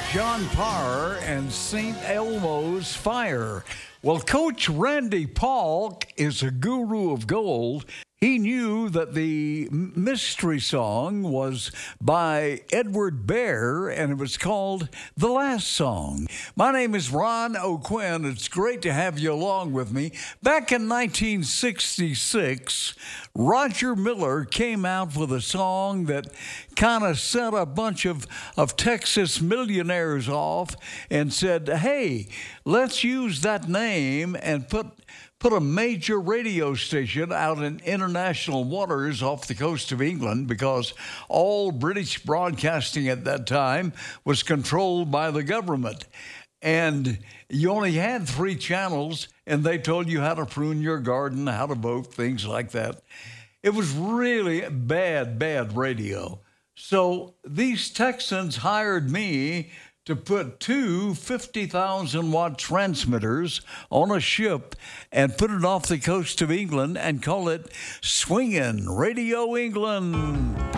John Parr and St. Elmo's Fire. Well, Coach Randy Paulk is a guru of gold. He knew that the mystery song was by Edward Bear, and it was called The Last Song. My name is Ron O'Quinn. It's great to have you along with me. Back in 1966, Roger Miller came out with a song that kind of set a bunch of Texas millionaires off and said, hey, let's use that name and put a major radio station out in international waters off the coast of England, because all British broadcasting at that time was controlled by the government. And you only had 3 channels, and they told you how to prune your garden, how to vote, things like that. It was really bad radio. So these Texans hired me to put 2 50,000-watt transmitters on a ship and put it off the coast of England and call it Swingin' Radio England.